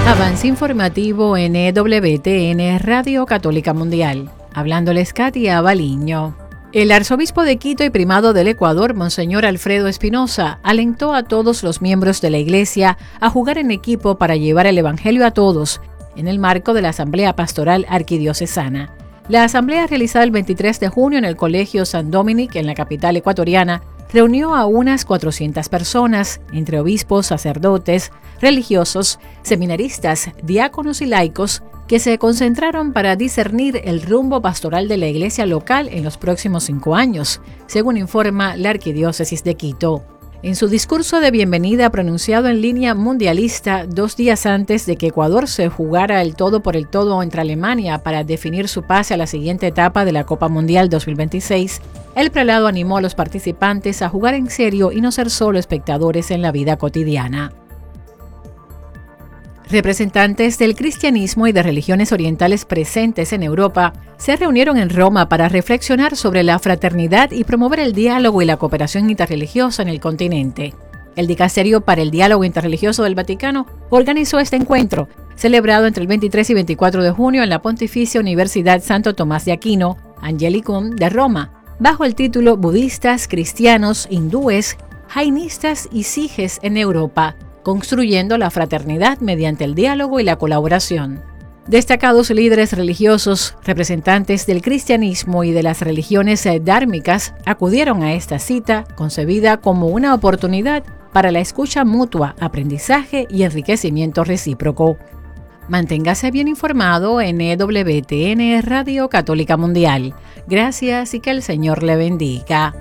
Avance informativo en EWTN Radio Católica Mundial. Hablándoles Katia Baliño. El arzobispo de Quito y primado del Ecuador, Monseñor Alfredo Espinosa, alentó a todos los miembros de la Iglesia a jugar en equipo para llevar el Evangelio a todos, en el marco de la Asamblea Pastoral Arquidiocesana. La asamblea realizada el 23 de junio en el Colegio San Dominic, en la capital ecuatoriana, reunió a unas 400 personas, entre obispos, sacerdotes, religiosos, seminaristas, diáconos y laicos, que se concentraron para discernir el rumbo pastoral de la iglesia local en los próximos 5 años, según informa la Arquidiócesis de Quito. En su discurso de bienvenida pronunciado en línea mundialista 2 días antes de que Ecuador se jugara el todo por el todo entre Alemania para definir su pase a la siguiente etapa de la Copa Mundial 2026, el prelado animó a los participantes a jugar en serio y no ser solo espectadores en la vida cotidiana. Representantes del cristianismo y de religiones orientales presentes en Europa se reunieron en Roma para reflexionar sobre la fraternidad y promover el diálogo y la cooperación interreligiosa en el continente. El Dicasterio para el Diálogo Interreligioso del Vaticano organizó este encuentro, celebrado entre el 23 y 24 de junio en la Pontificia Universidad Santo Tomás de Aquino, Angelicum de Roma, bajo el título Budistas, Cristianos, Hindúes, Jainistas y Sijes en Europa, construyendo la fraternidad mediante el diálogo y la colaboración. Destacados líderes religiosos, representantes del cristianismo y de las religiones dhármicas acudieron a esta cita, concebida como una oportunidad para la escucha mutua, aprendizaje y enriquecimiento recíproco. Manténgase bien informado en EWTN Radio Católica Mundial. Gracias y que el Señor le bendiga.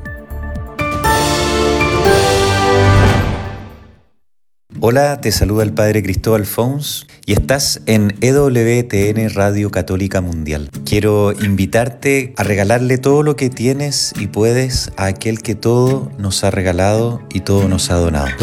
Hola, te saluda el Padre Cristóbal Fons y estás en EWTN Radio Católica Mundial. Quiero invitarte a regalarle todo lo que tienes y puedes a aquel que todo nos ha regalado y todo nos ha donado.